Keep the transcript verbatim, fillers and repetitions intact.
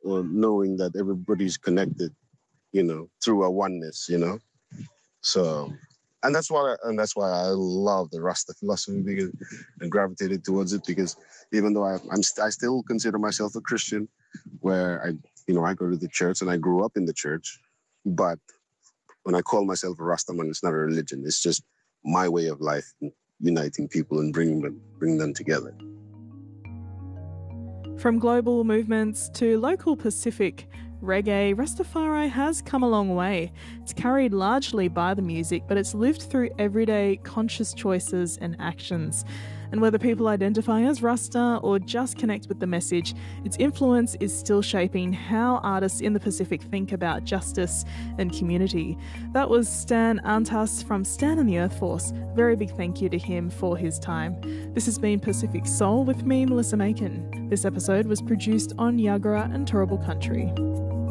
or knowing that everybody's connected, you know, through a oneness, you know. So, and that's why, and that's why I love the Rasta philosophy because, and gravitated towards it because even though I, I'm, st- I still consider myself a Christian, where I, you know, I go to the church and I grew up in the church, but when I call myself a Rastaman, it's not a religion. It's just my way of life, uniting people and bringing them, bringing them together. From global movements to local Pacific, reggae, Rastafari has come a long way. It's carried largely by the music, but it's lived through everyday conscious choices and actions. And whether people identify as Rasta or just connect with the message, its influence is still shaping how artists in the Pacific think about justice and community. That was Stan Antas from Stan and the Earth Force. A very big thank you to him for his time. This has been Pacific Soul with me, Melissa Macon. This episode was produced on Yagara and Turrbal Country.